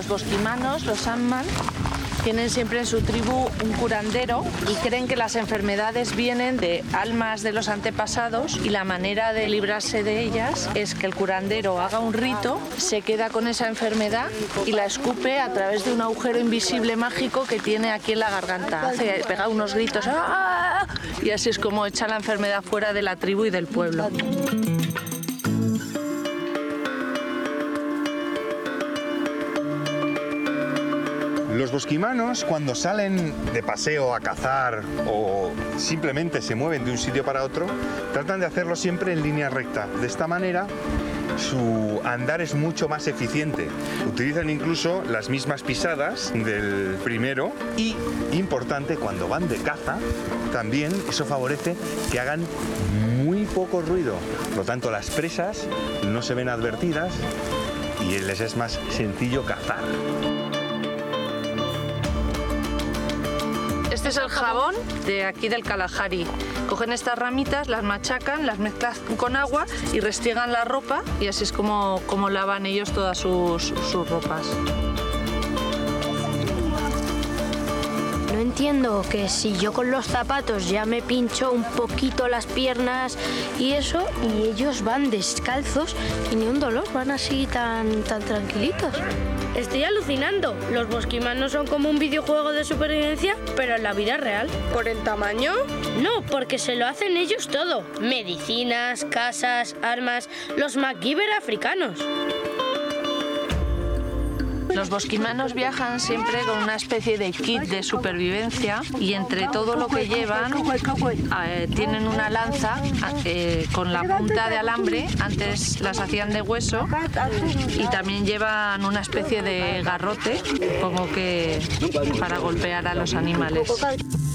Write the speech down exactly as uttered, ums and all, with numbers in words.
Los bosquimanos, los Sandman, tienen siempre en su tribu un curandero y creen que las enfermedades vienen de almas de los antepasados y la manera de librarse de ellas es que el curandero haga un rito, se queda con esa enfermedad y la escupe a través de un agujero invisible mágico que tiene aquí en la garganta. Hace, pega unos gritos ¡ah! Y así es como echa la enfermedad fuera de la tribu y del pueblo. Los bosquimanos, cuando salen de paseo a cazar o simplemente se mueven de un sitio para otro, tratan de hacerlo siempre en línea recta. De esta manera, su andar es mucho más eficiente. Utilizan incluso las mismas pisadas del primero y, importante, cuando van de caza, también eso favorece que hagan muy poco ruido. Por lo tanto, las presas no se ven advertidas y les es más sencillo cazar. Este es el jabón de aquí del Kalahari. Cogen estas ramitas, las machacan, las mezclan con agua y restriegan la ropa y así es como, como lavan ellos todas sus, sus ropas. No entiendo que si yo con los zapatos ya me pincho un poquito las piernas y eso, y ellos van descalzos y ni un dolor, van así tan, tan tranquilitos. Estoy alucinando. Los bosquimanos son como un videojuego de supervivencia, pero en la vida real. ¿Por el tamaño? No, porque se lo hacen ellos todo. Medicinas, casas, armas, los MacGyver africanos. Los bosquimanos viajan siempre con una especie de kit de supervivencia y entre todo lo que llevan eh, tienen una lanza eh, con la punta de alambre, antes las hacían de hueso, y también llevan una especie de garrote, como que para golpear a los animales.